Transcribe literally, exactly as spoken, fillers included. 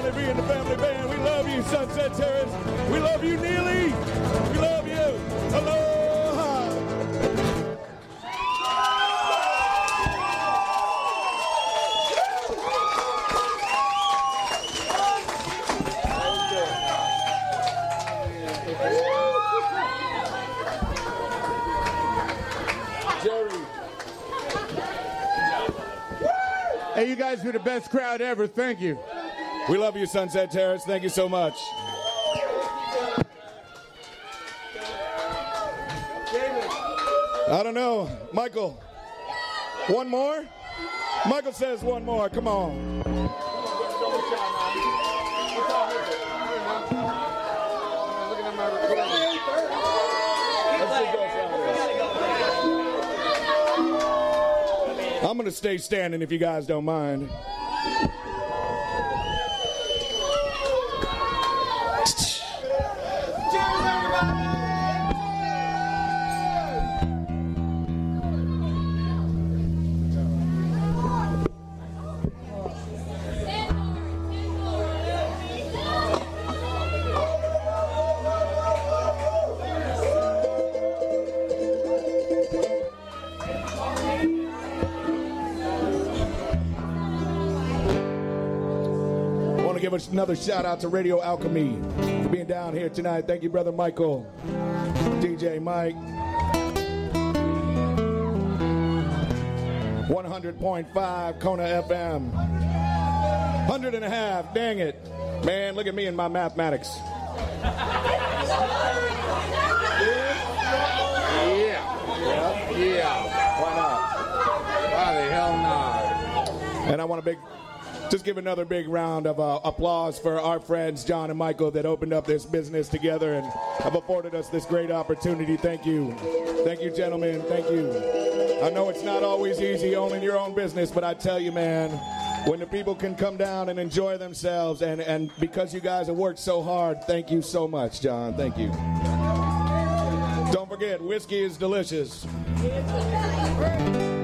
Riley B and the family band. We love you, Sunset Terrace. We love you, Neely. We love you. Aloha. Hey, you guys were the best crowd ever. Thank you. We love you, Sunset Terrace. Thank you so much. I don't know. Michael, one more? Michael says one more. Come on. I'm going to stay standing if you guys don't mind. Give another shout out to Radio Alchemy for being down here tonight. Thank you, Brother Michael, D J Mike. one hundred point five Kona F M. one hundred and a half, dang it. Man, look at me and my mathematics. Yeah. Yeah. Yeah. Why not? Why the hell not? And I want to big, just give another big round of uh, applause for our friends, John and Michael, that opened up this business together and have afforded us this great opportunity. Thank you. Thank you, gentlemen. Thank you. I know it's not always easy owning your own business, but I tell you, man, when the people can come down and enjoy themselves, and, and because you guys have worked so hard, thank you so much, John. Thank you. Don't forget, whiskey is delicious.